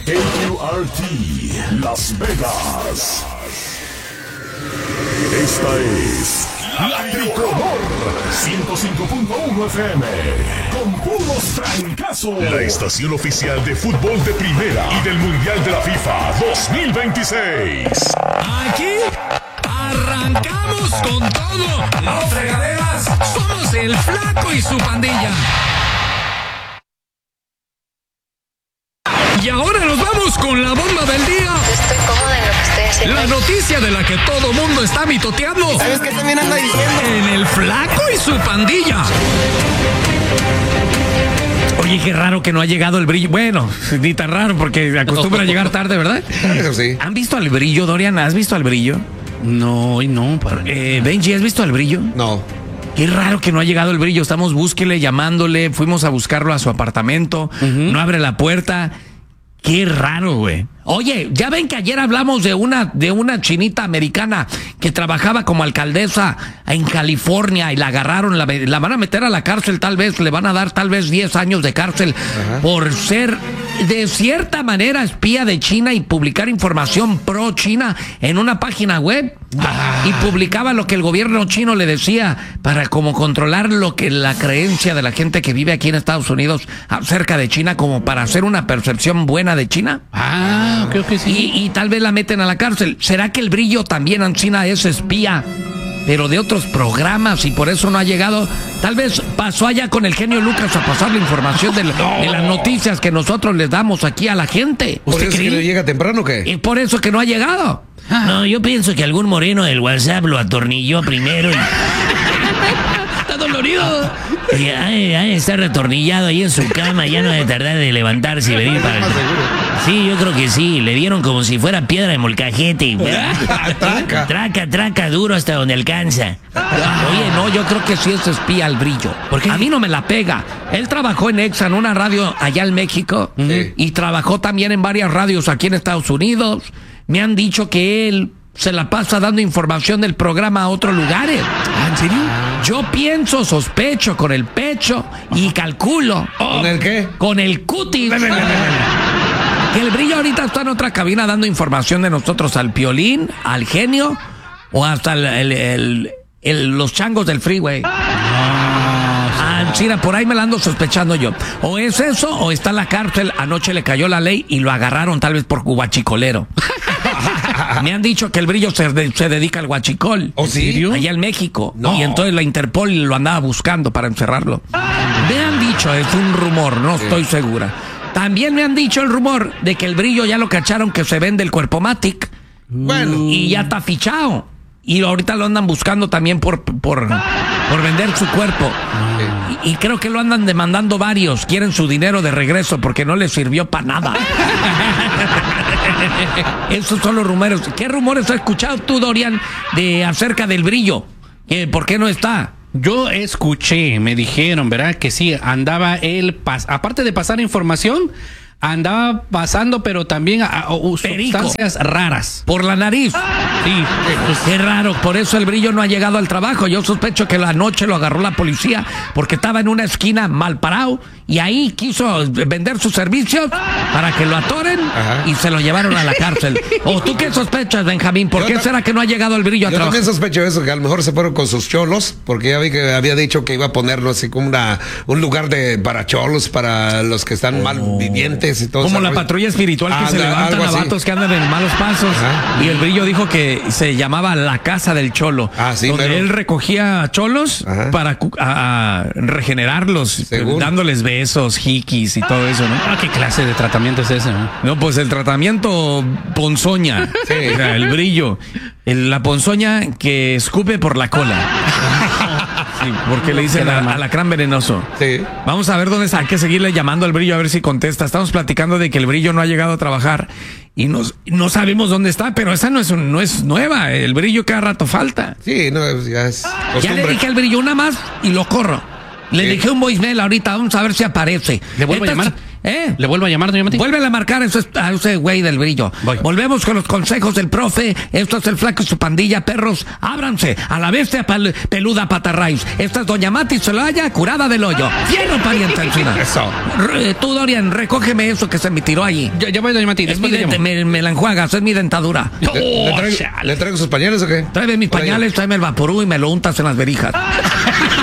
KQRT Las Vegas. Esta es La Tricolor 105.1 FM con puros trancazos. La estación oficial de fútbol de primera y del Mundial de la FIFA 2026. Aquí arrancamos con todo. Los fregaderas somos el Flaco y su pandilla. Y ahora nos vamos con la bomba del día. Estoy cómoda en lo que estoy haciendo. La noticia de la que todo mundo está mitoteando. ¿Sabes qué también anda diciendo? En el Flaco y su pandilla. Oye, qué raro que no ha llegado el brillo. Bueno, ni tan raro porque acostumbra a llegar tarde, ¿verdad? Eso sí. ¿Han visto al brillo, Dorian? ¿Has visto al brillo? No, Benji, ¿has visto al brillo? No. Qué raro que no ha llegado el brillo. Estamos búsquele, llamándole. Fuimos a buscarlo a su apartamento. No abre la puerta. Qué raro, güey. Oye, ya ven que ayer hablamos de una chinita americana que trabajaba como alcaldesa en California y la agarraron, la van a meter a la cárcel tal vez, le van a dar tal vez 10 años de cárcel por ser de cierta manera espía de China y publicar información pro China en una página web. Y publicaba lo que el gobierno chino le decía para como controlar lo que la creencia de la gente que vive aquí en Estados Unidos acerca de China, como para hacer una percepción buena de China. Creo que sí. Y tal vez la meten a la cárcel. ¿Será que el brillo también Ancina es espía, pero de otros programas y por eso no ha llegado? Tal vez pasó allá con el genio Lucas a pasar la información de las noticias que nosotros les damos aquí a la gente. ¿Por eso que no llega temprano o qué? Y por eso que no ha llegado. No, yo pienso que algún moreno del WhatsApp lo atornilló primero y... Está dolorido. Y está retornillado ahí en su cama, ya no debe tardar de levantarse y venir para... Sí, yo creo que sí, le dieron como si fuera piedra de molcajete. Y... Traca duro hasta donde alcanza. Oye, no, yo creo que sí es espía el brillo. ¿Por qué? A mí no me la pega. Él trabajó en Exa, en una radio allá en México, y trabajó también en varias radios aquí en Estados Unidos. Me han dicho que él se la pasa dando información del programa a otros lugares. ¿En serio? Yo pienso, sospecho con el pecho y calculo. ¿Con el qué? Con el cutis. Que el brillo ahorita está en otra cabina dando información de nosotros al Piolín, al genio o hasta los changos del freeway. Chira, por ahí me la ando sospechando yo. O es eso, o está en la cárcel. Anoche le cayó la ley y lo agarraron tal vez por guachicolero. Me han dicho que el brillo se dedica al guachicol. ¿Oh, sí? Allá en México. No. Y entonces la Interpol lo andaba buscando para encerrarlo. Me han dicho, es un rumor, no estoy segura. También me han dicho el rumor de que el brillo ya lo cacharon que se vende el Cuerpomatic. Bueno. Y ya está fichado. Y ahorita lo andan buscando también por vender su cuerpo. Y creo que lo andan demandando varios. Quieren su dinero de regreso porque no les sirvió para nada. Esos son los rumores. ¿Qué rumores has escuchado tú, Dorian, acerca del brillo? ¿Por qué no está? Yo escuché, me dijeron, ¿verdad? Que sí, andaba él, aparte de pasar información, andaba pasando, pero también a sustancias raras. Por la nariz. Sí. Qué raro, por eso el brillo no ha llegado al trabajo. Yo sospecho que la noche lo agarró la policía porque estaba en una esquina mal parado y ahí quiso vender sus servicios para que lo atoren y se lo llevaron a la cárcel. ¿O tú qué sospechas, Benjamín? ¿Por qué será que no ha llegado el brillo a Yo trabajar? también sospecho eso, que a lo mejor se fueron con sus cholos, porque ya vi que había dicho que iba a ponerlo así como un lugar para cholos, para los que están mal vivientes y todo eso. Como la patrulla espiritual que se levantan a vatos que andan en malos pasos. Y el brillo dijo que se llamaba la casa del cholo. Sí, donde pero... él recogía cholos para regenerarlos, dándoles besos, jiquis y todo eso, ¿no? ¿Qué clase de tratamiento es ese? No, pues el tratamiento ponzoña. Sí. O sea, el brillo. La ponzoña que escupe por la cola. Sí, porque le dicen alacrán venenoso. Sí. Vamos a ver dónde está. Hay que seguirle llamando al brillo a ver si contesta. Estamos platicando de que el brillo no ha llegado a trabajar y no sabemos dónde está, pero esa no es nueva. El brillo cada rato falta. Sí, no, ya es costumbre. Ya le dije al brillo una más y lo corro. Le dejé un voicemail ahorita, vamos a ver si aparece. ¿Le vuelvo a llamar? ¿Le vuelvo a llamar, doña Mati? Vuelve a marcar a ese güey del brillo. Voy. Volvemos con los consejos del profe. Esto es el Flaco y su pandilla, perros. Ábranse a la bestia peluda patarrayos. Esta es doña Mati Celaya, curada del hoyo. Fierro pariente encima. Eso. Tú, Dorian, recógeme eso que se me tiró allí. Ya voy, doña Mati. Es mi Después le llamo. me la enjuagas, es mi dentadura. ¿Le traigo sus pañales o qué? Tráeme mis Por ahí. pañales, tráeme el vaporú y me lo untas en las verijas.